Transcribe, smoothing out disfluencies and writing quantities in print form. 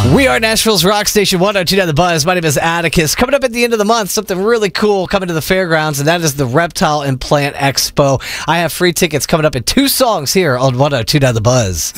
We are Nashville's rock station 102 The Buzz. My name is Atticus. Coming up at the end of the month, something really cool coming to the fairgrounds, and that is the Reptile Implant Expo. I have free tickets coming up in 2 songs here on 102 The Buzz.